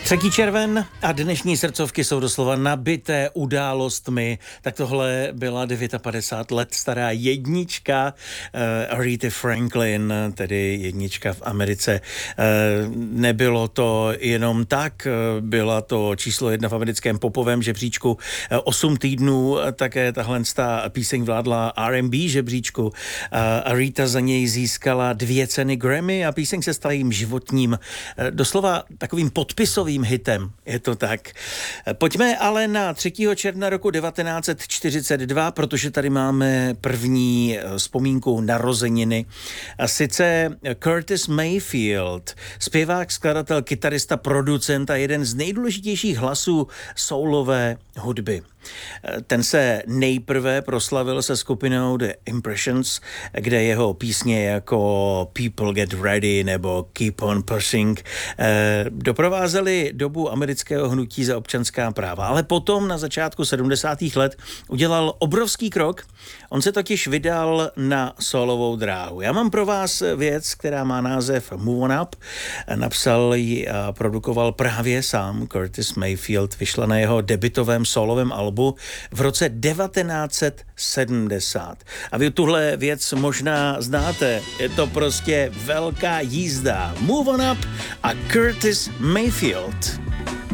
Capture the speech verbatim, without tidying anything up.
třetí červen a dnešní srdcovky jsou doslova nabité událostmi. Tak tohle byla padesát devět let stará jednička uh, Arethy Franklin, tedy jednička v Americe. Uh, nebylo to jenom tak, byla to číslo jedna v americkém popovém žebříčku uh, osm týdnů, také tahle píseň vládla R and B žebříčku. Uh, Aretha za něj získala dvě ceny Grammy a píseň se stala jím životním, uh, doslova takovým podpisovým hitem, je to tak. Pojďme ale na třetího června roku devatenáct set čtyřicet dva, protože tady máme první vzpomínku narozeniny. A sice Curtis Mayfield, zpěvák, skladatel, kytarista, producent a jeden z nejdůležitějších hlasů soulové hudby. Ten se nejprve proslavil se skupinou The Impressions, kde jeho písně jako People Get Ready nebo Keep on Pushing doprovázely dobu amerického hnutí za občanská práva. Ale potom na začátku sedmdesátých let udělal obrovský krok. On se totiž vydal na solovou dráhu. Já mám pro vás věc, která má název Move On Up. Napsal ji a produkoval právě sám Curtis Mayfield. Vyšla na jeho debutovém solovém albu v roce devatenáct set sedmdesát. A vy tuhle věc možná znáte. Je to prostě velká jízda. Move On Up a Curtis Mayfield.